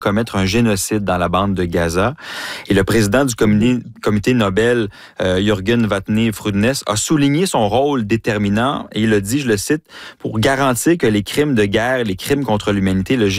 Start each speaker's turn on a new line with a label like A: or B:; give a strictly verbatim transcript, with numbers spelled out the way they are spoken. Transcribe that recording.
A: commettre un génocide dans la bande de Gaza. Et le président du comité, comité Nobel, euh, Jürgen Vatné-Frudnes, a souligné son rôle déterminant et il a dit, je le cite, pour garantir que les crimes de guerre, les crimes contre l'humanité, le